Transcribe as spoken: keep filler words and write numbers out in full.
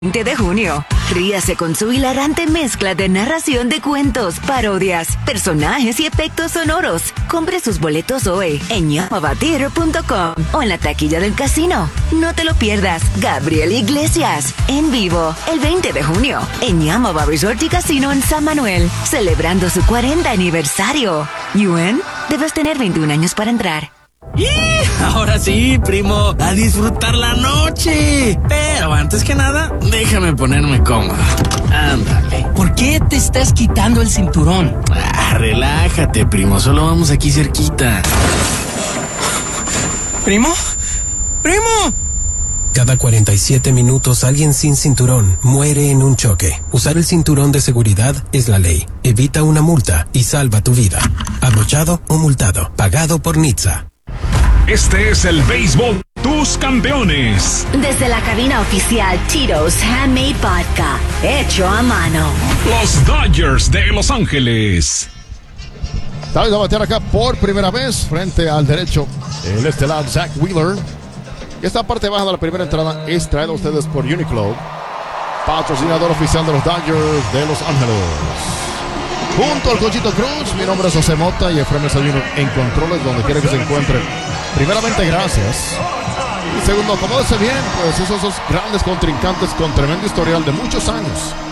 veinte de junio. Ríase con su hilarante mezcla de narración de cuentos, parodias, personajes y efectos sonoros. Compre sus boletos hoy en yamava theater punto com o en la taquilla del casino. No te lo pierdas. Gabriel Iglesias, en vivo, el veinte de junio, en Yamava Resort y Casino en San Manuel, celebrando su cuarenta aniversario. ¿Yuen? Debes tener veintiún años para entrar. ¡Y! Ahora sí, primo, a disfrutar la noche. Pero antes que nada, déjame ponerme cómodo. Ándale. ¿Por qué te estás quitando el cinturón? Ah, relájate, primo, solo vamos aquí cerquita. ¿Primo? ¡Primo! Cada cuarenta y siete minutos alguien sin cinturón muere en un choque. Usar el cinturón de seguridad es la ley. Evita una multa y salva tu vida. Abrochado o multado. Pagado por N H T S A. Este es el béisbol, tus campeones. Desde la cabina oficial Tito's Handmade Vodka, hecho a mano. Los Dodgers de Los Ángeles. Sale a batear acá por primera vez frente al derecho el estelar Zach Wheeler. Y esta parte baja de la primera entrada es traída a ustedes por Uniqlo, patrocinador oficial de los Dodgers de Los Ángeles. Junto al Conchito Cruz, mi nombre es José Mota y Efraín Sayuno en controles donde quiera que se encuentre. Primeramente, gracias. Y segundo, acomódese bien, pues esos dos grandes contrincantes con tremendo historial de muchos años